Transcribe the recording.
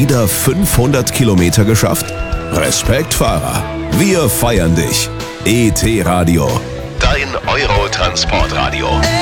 wieder 500 Kilometer geschafft? Respekt, Fahrer. Wir feiern dich. ET Radio. Dein Eurotransportradio.